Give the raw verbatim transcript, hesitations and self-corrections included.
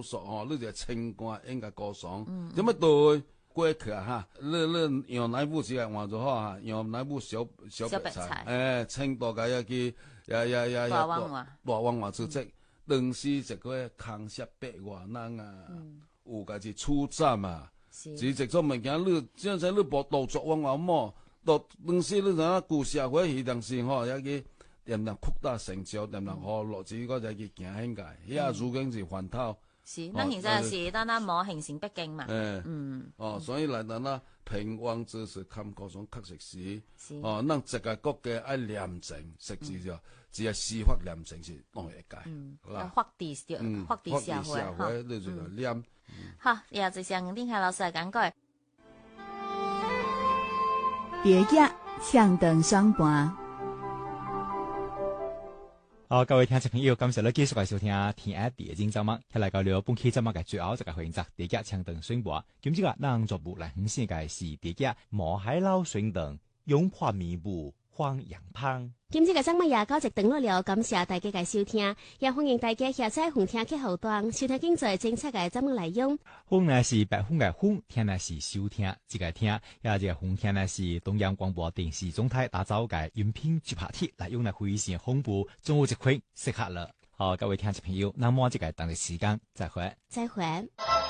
数吼，你就清官应该高爽，怎么对过去啊哈？你你用哪部时间换做好哈？用哪部小小白菜？诶，青豆个要去呀呀呀呀，大大碗碗出这，当时一个康熙百外人啊，有家己出战嘛。是一种物件，你正在你无动作往往么？到当时你知影旧社会迄当时吼，也去点点扩大成就，点点好落子个再去行现界，遐如今是烦恼。 是，咱现在是单单无形成北京嘛。 诶，嗯，哦，所以来咱那平王之是看各种确实是，哦，咱一个国家爱廉政，实际上只要司法廉政是拢会改， 嗯，要法治就法治社会哈，你就要廉。 好，也就像丁海老师讲过， 蝶叶呛长双盘。 好，各位听众朋友，感谢你继续来收听《天下第一节目》，下来交流本期节目嘅最後一個環節，蝶葉槍燈宣佈。今朝嘅咱作部來分析嘅是蝶葉毛海撈宣燈，擁破迷霧荒洋灘。 今朝嘅節目也到這段落了，感謝大家嘅收聽，也歡迎大家下載紅聽嘅後端收聽經濟政策嘅節目內容。 風呢是白風嘅風，聽呢是收聽，這個聽，也這個紅聽呢是中央廣播電視總台打造嘅音頻直拍貼，來用來回線紅布，中午一塊適合了。好，各位聽眾朋友，那麼這個等嘅時間再會， 再會。